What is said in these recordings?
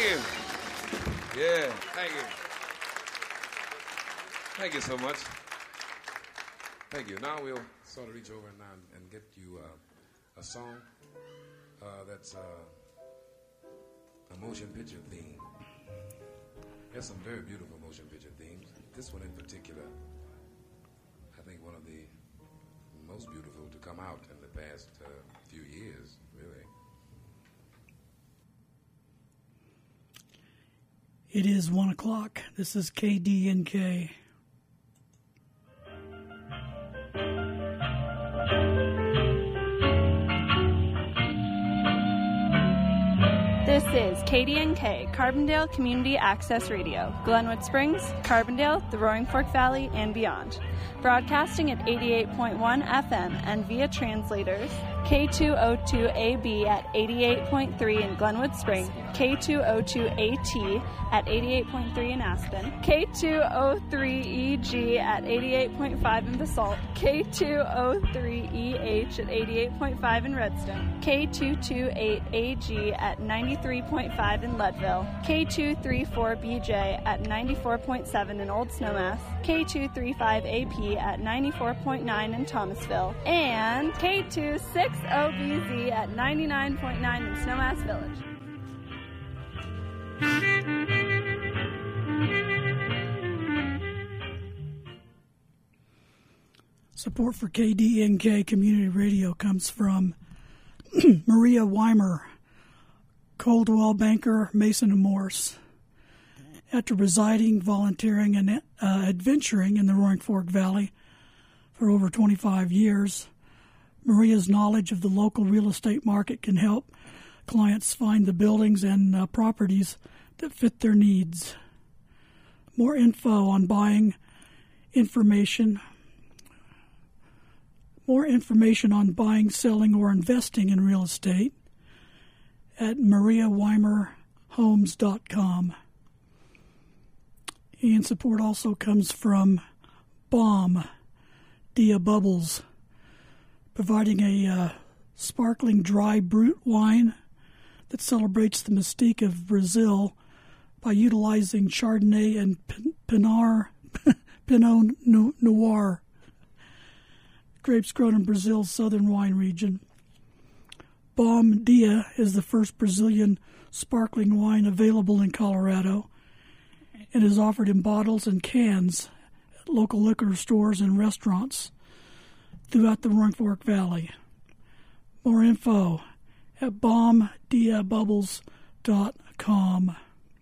Thank you. Yeah, thank you. Thank you so much. Thank you. Now we'll sort of reach over and get you a song that's a motion picture theme. There's some very beautiful motion picture themes. This one in particular, I think one of the most beautiful to come out in the past few years, really. It is 1 o'clock. This is KDNK. This is KDNK, Carbondale Community Access Radio, Glenwood Springs, Carbondale, the Roaring Fork Valley, and beyond. Broadcasting at 88.1 FM and via translators, K202AB at 88.3 in Glenwood Springs, K202AT at 88.3 in Aspen, K203EG at 88.5 in Basalt, K203EH at 88.5 in Redstone, K228AG at 93.5 in Leadville, K234BJ at 94.7 in Old Snowmass, K235AP at 94.9 in Thomasville, and K260BZ at 99.9 in Snowmass Village. Support for KDNK Community Radio comes from Maria Weimer, Coldwell Banker, Mason & Morse. After residing, volunteering, and adventuring in the Roaring Fork Valley for over 25 years, Maria's knowledge of the local real estate market can help clients find the buildings and properties that fit their needs. More info on buying information on buying, selling, or investing in real estate at mariaweimerhomes.com. And support also comes from Bomb Dia Bubbles, providing a sparkling dry brut wine that celebrates the mystique of Brazil by utilizing Chardonnay and Pinot Noir, grapes grown in Brazil's southern wine region. Bom Dia is the first Brazilian sparkling wine available in Colorado and is offered in bottles and cans at local liquor stores and restaurants throughout the Roaring Fork Valley. More info at bombdiabubbles.com.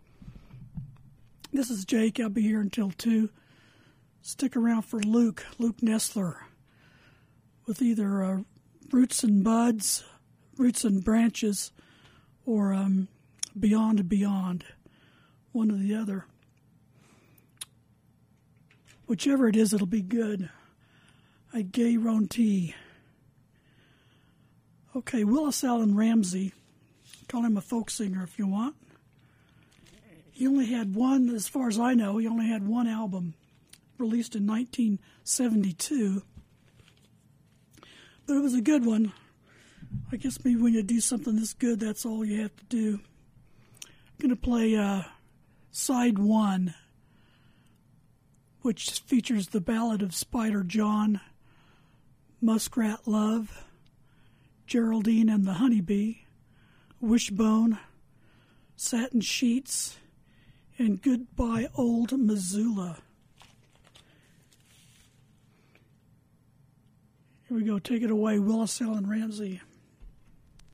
This is Jake. I'll be here until 2. Stick around for Luke Nestler, with either Roots and Buds, Roots and Branches, or Beyond, one or the other. Whichever it is, it'll be good. I guarantee. Okay, Willis Allen Ramsey, call him a folk singer if you want. He only had one, as far as I know, he only had one album released in 1972. But it was a good one. I guess maybe when you do something this good, that's all you have to do. I'm going to play Side 1, which features the Ballad of Spider John, Muskrat Love, Geraldine and the Honeybee, Wishbone, Satin Sheets, and Goodbye Old Missoula. Here we go. Take it away, Willis Allen Ramsey.